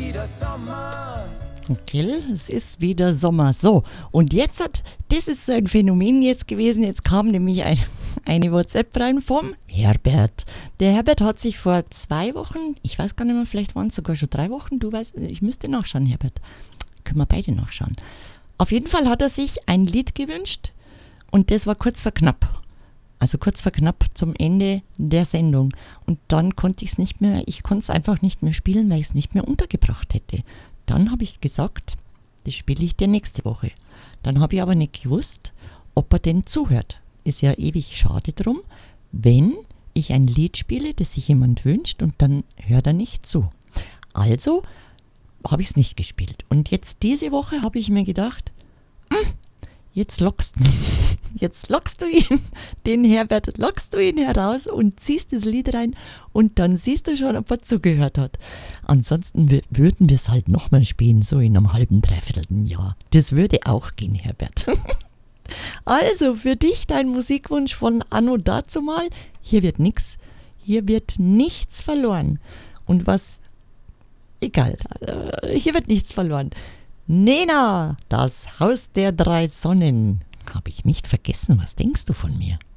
wieder Sommer. Gell, es ist wieder Sommer. So, und jetzt das ist so ein Phänomen jetzt gewesen, jetzt kam nämlich eine WhatsApp rein vom Herbert. Der Herbert hat sich vor 2 Wochen, ich weiß gar nicht mehr, vielleicht waren es sogar schon 3 Wochen, du weißt, ich müsste nachschauen, Herbert. Können wir beide nachschauen. Auf jeden Fall hat er sich ein Lied gewünscht und das war kurz vor knapp. Also kurz vor knapp zum Ende der Sendung. Und dann konnte ich es einfach nicht mehr spielen, weil ich es nicht mehr untergebracht hätte. Dann habe ich gesagt, das spiele ich dir nächste Woche. Dann habe ich aber nicht gewusst, ob er denn zuhört. Ist ja ewig schade drum, wenn ich ein Lied spiele, das sich jemand wünscht und dann hört er nicht zu. Also habe ich es nicht gespielt. Und jetzt diese Woche habe ich mir gedacht, jetzt lockst du ihn, den Herbert, lockst du ihn heraus und ziehst das Lied rein und dann siehst du schon, ob er zugehört hat. Ansonsten würden wir es halt nochmal spielen, so in einem halben, dreiviertel Jahr. Das würde auch gehen, Herbert. Also, für dich dein Musikwunsch von anno dazumal, hier wird nichts verloren. Und egal, hier wird nichts verloren. Nena, das Haus der 3 Sonnen. Habe ich nicht vergessen, was denkst du von mir?